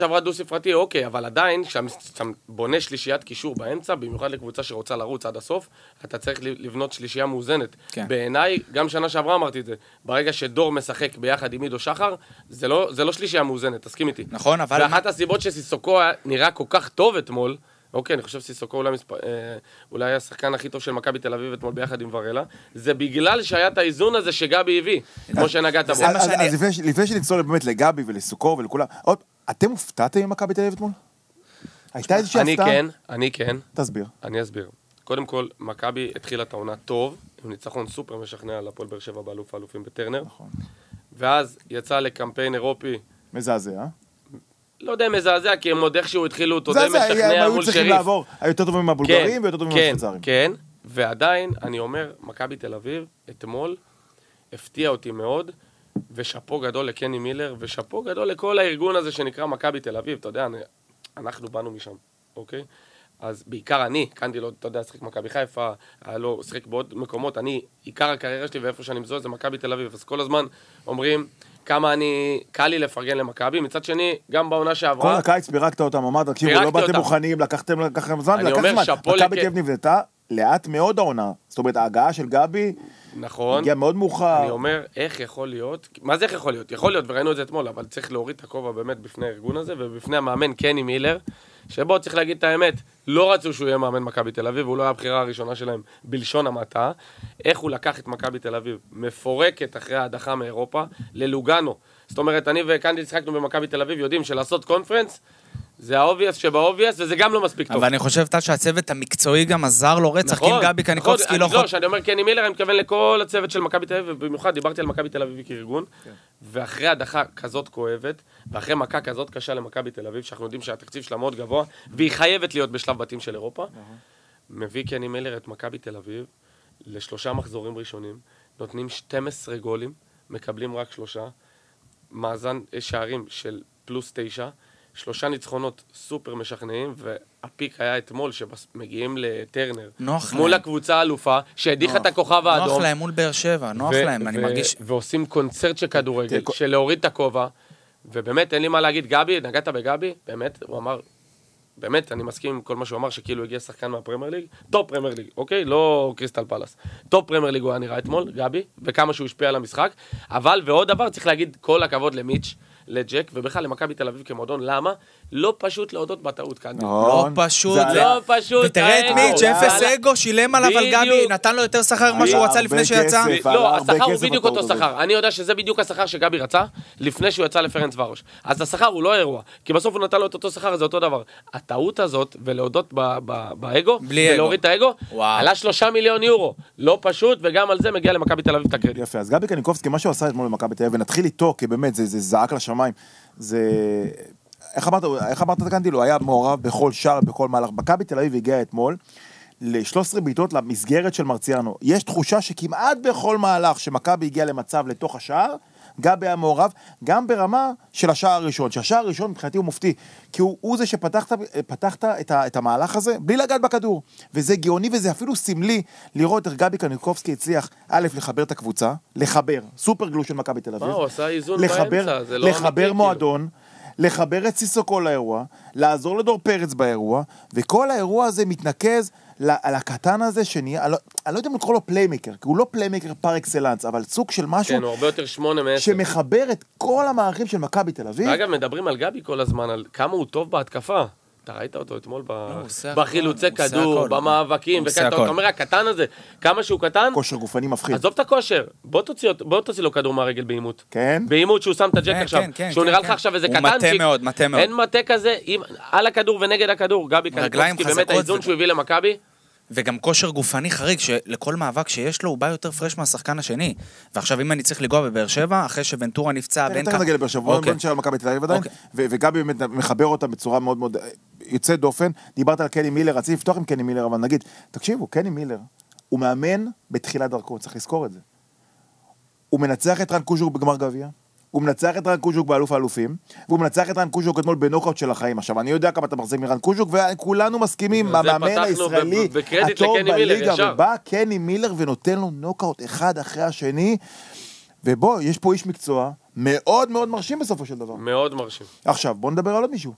שעברה דו ספרתי, אוקיי, אבל עדיין, כשאתה בונה שלישיית קישור באמצע, במיוחד לקבוצה שרוצה לרוץ עד הסוף, אתה צריך לבנות שלישייה מאוזנת. כן. בעיניי, גם שנה שעברה אמרתי את זה, ברגע שדור משחק ביחד עם עידו שחר, זה לא שלישייה מאוזנת, תסכים איתי. נכון, אבל... ואחת הסיבות שסיסוקו נראה כל כך טוב אתמול, אוקיי, אני חושב שסיסוקו אולי היה השחקן הכי טוב של מכבי תל אביב אתמול ביחד עם ורלה, זה בגלל שהיה את האיזון הזה שגבי הביא, כמו שנגעת בו. אז לפני שנצלול באמת לגבי ולסוקו ולכולם, אתם הופתעתם עם מכבי תל אביב אתמול? הייתה איזושהי הפתעה? אני כן. תסביר. אני אסביר. קודם כל, מכבי התחילה את העונה טוב, עם ניצחון סופר משכנע על הפועל באר שבע באלוף האלופים בטרנר. נכון. ואז יצא לקמפיין אירופי. מזעזע. לא יודע מזעזע, כי הם עוד איכשהו התחילו, אתה יודע, משכנע מול שריף. לעבור, היותר טובים מהבולגרים ויותר טובים מהשוויצרים. כן, ועדיין, אני אומר, מכבי תל אביב, אתמול, הפתיע אותי מאוד, ושפו גדול לקני מילר, ושפו גדול לכל הארגון הזה שנקרא מכבי תל אביב, אתה יודע, אנחנו באנו משם, אוקיי? אז בעיקר אני, קנדי לא, אתה יודע, שחק מכבי חיפה, היה לו, שחק בעוד מקומות, עיקר הקריירה שלי ואיפה שאני מזוהה זה מכבי תל אביב, אז כל הזמן אומרים, כמה קל לי לפרגן למכבי, מצד שני, גם בעונה שעברה... כל הקיץ פירקת אותם, אמרת, תקשיבו, לא באתם מוכנים, לקחתם זמן, לקח זמן. מכבי תל אביב נבנתה לאט מאוד העונה, זאת אומרת, ההגעה של גבי... נכון. הגיע מאוד מאוחר. אני אומר, איך יכול להיות? מה זה איך יכול להיות? יכול להיות, וראינו את זה אתמול, אבל צריך להוריד את הכובע באמת בפני הארגון הזה, ובפני המאמן קני מילר, שבו צריך להגיד את האמת, לא רצו שהוא יהיה מאמן מכבי תל אביב, והוא לא היה הבחירה הראשונה שלהם בלשון המעטה. איך הוא לקח את מכבי תל אביב, מפורקת אחרי ההדחה מאירופה, ללוגנו. זאת אומרת, אני וקנדי שחקנו במכבי תל אביב, יודעים שלעשות קונפרנס, זה האובייס שבאובייס, וזה גם לא מספיק טוב. אבל אני חושב שהצוות המקצועי גם עזר לו רצח, כי אם גבי קניקובסקי לא... לא, שאני אומר קני מילר, אני מתכוון לכל הצוות של מכבי תל אביב, ובמיוחד דיברתי על מכבי תל אביב כארגון, ואחרי הדחה כזאת כואבת, ואחרי מכה כזאת קשה למכבי תל אביב, שאנחנו יודעים שהתקציב שלה מאוד גבוה, והיא חייבת להיות בשלב בתים של אירופה, מביא קני מילר את מכבי תל אביב, ל3 מחזורים ראשונים, נותנים 12 גולים, מקבלים רק 3, מאזן שערים של +9, 3 ניצחונות סופר משכנעים, והפיק היה אתמול שמגיעים לטרנר. מול הקבוצה האלופה, שהדיחה את הכוכב האדום. נוח להם מול באר שבע, נוח להם, אני מרגיש... ועושים קונצרט של כדורגל, של להוריד את הכובע, ובאמת אין לי מה להגיד, גבי, נגעת בגבי, באמת, הוא אמר, באמת, אני מסכים עם כל מה שהוא אמר, שכאילו הגיע שחקן מהפרמייר ליג, טופ פרמייר ליג, אוקיי? לא קריסטל פלאס. טופ פרמייר ליג הוא היה נראה אתמול, גבי, וכמה שהוא השפיע על המשחק, אבל ועוד דבר, צריך להגיד כל הכבוד למיץ', לג'ק, ובכלל למכבי תל אביב כמועדון, למה? לא פשוט להודות בטעות כאן. לא פשוט. לא פשוט. ותראה את מיץ', אפס אגו, שילם עליו על גבי, נתן לו יותר שכר ממה שהוא רצה לפני שיצא. לא, השכר הוא בדיוק אותו שכר. אני יודע שזה בדיוק השכר שגבי רצה, לפני שהוא יצא לפרנץ ורוש. אז השכר הוא לא אירוע, כי בסוף הוא נתן לו את אותו שכר, זה אותו דבר. הטעות הזאת, ולהודות באגו, ולהוריד את האגו, עלה 3 מיליון יורו. לא פשוט, וגם על זה מגיע למכבי תל אביב את הקרדיט. יפה, אז גבי קניקובסקי, מה שהוא עשה אתמול במכבי תל אביב, ונתחיל איתו, כי באמת זה זעק לשמיים. זה... איך אמרת קנדי? הוא היה מעורב בכל שער, בכל מהלך. מכבי תל אביב הגיע אתמול ל13 בעיטות למסגרת של מרציאנו. יש תחושה שכמעט בכל מהלך שמכבי הגיע למצב לתוך השער, גבי היה מעורב, גם ברמה של השער הראשון, שהשער הראשון מבחינתי הוא מופתי, כי הוא זה שפתחת את המהלך הזה, בלי לגעת בכדור, וזה גאוני וזה אפילו סמלי, לראות איך גבי קניקובסקי הצליח, א', לחבר את הקבוצה, סופר גלו של מכבי תל אביב, הוא עשה איזון באמצע, זה לא לחבר מועדון, לחבר את סיסוקו לאירוע, לעזור לדור פרץ באירוע, וכל האירוע הזה מתנקז על הקטן הזה שנהיה, אני לא יודע אם לקרוא לו פליימקר, כי הוא לא פליימקר פר אקסלנס, אבל סוג של משהו כן, הוא הרבה יותר 8 מ-10. שמחבר את כל המערכים של מכבי תל אביב. ואגב, מדברים על גבי כל הזמן, על כמה הוא טוב בהתקפה. אתה ראית אותו אתמול בחילוצי כדור, במאבקים, אתה אומר, הקטן הזה, כמה שהוא קטן, כושר גופני מפחיד. עזוב את הכושר, בוא תוציא לו כדור מהרגל באימות. כן? באימות שהוא שם את הג'ק עכשיו, שהוא נראה לך עכשיו איזה קטן, אין מטה כזה, על הכדור ונגד הכדור, גבי קניקובסקי, באמת האיזון שהוא הביא למכבי, וגם כושר גופני חריג, שלכל מאבק שיש לו, הוא בא יותר פרש מהשחקן השני. ועכשיו, אם אני צריך לגוע בבאר שבע, אחרי שוונטורה נפצע, תכף נגיע לבאר שבע, בוא נשאר מכבי תל אביב עדיין, וגבי באמת מחבר אותה בצורה מאוד מאוד יוצאת דופן. דיברת על קני מילר, רציתי לפתוח עם קני מילר, אבל נגיד, תקשיבו, קני מילר, הוא מאמן בתחילת דרכו, צריך לזכור את זה. הוא מנצח את רן קוז'וק בגמר גביע, הוא מנצח את רן קוז'וק באלוף האלופים, והוא מנצח את רן קוז'וק אתמול בנוקאוט של החיים. עכשיו, אני יודע כמה אתה מחזיק מרן קוז'וק, וכולנו מסכימים, המאמן הישראלי הטוב בליגה, ובא קני מילר ונותן לו נוקאוט אחד אחרי השני, ובוא, יש פה איש מקצוע מאוד מאוד מרשים בסופו של דבר. מאוד מרשים. עכשיו, בוא נדבר על עוד מישהו.